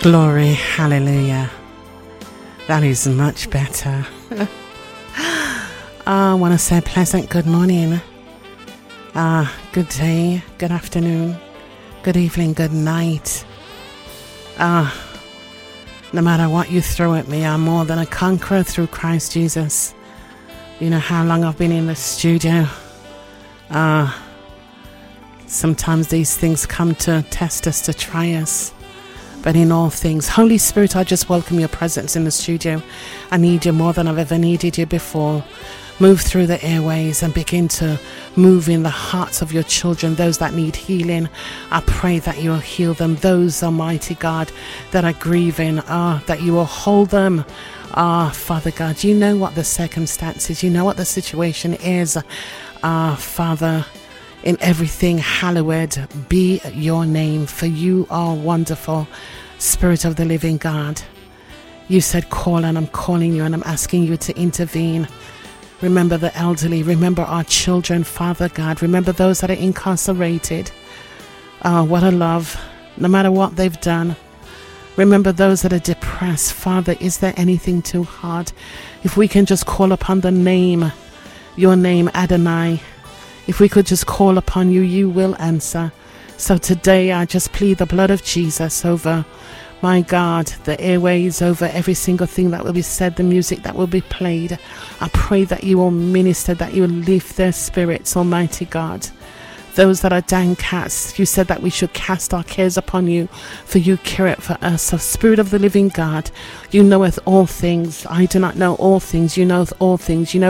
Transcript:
Glory, hallelujah. That is much better. I want to say pleasant good morning, good day, good afternoon, good evening, good night. No matter what you throw at me, I'm more than a conqueror through Christ Jesus. You know how long I've been in the studio. Sometimes these things come to test us, to try us. But in all things, Holy Spirit, I just welcome your presence in the studio. I need you more than I've ever needed you before. Move through the airways and begin to move in the hearts of your children, those that need healing. I pray that you will heal them. Those, Almighty God, that are grieving, that you will hold them. Father God, you know what the circumstances, you know what the situation is. Father, in everything, hallowed be your name, for you are wonderful, Spirit of the living God. You said call, and I'm calling you, and I'm asking you to intervene. Remember the elderly, remember our children, Father God. Remember those that are incarcerated. What a love, no matter what they've done. Remember those that are depressed. Father, is there anything too hard? If we can just call upon the name, your name, Adonai. If we could just call upon you, you will answer. So today I just plead the blood of Jesus over, my God, the airways, over every single thing that will be said, the music that will be played. I pray that you will minister, that you will lift their spirits, Almighty God. Those that are downcast, you said that we should cast our cares upon you, for you care it for us. So Spirit of the living God, you knoweth all things. I do not know all things. You knoweth all things. You know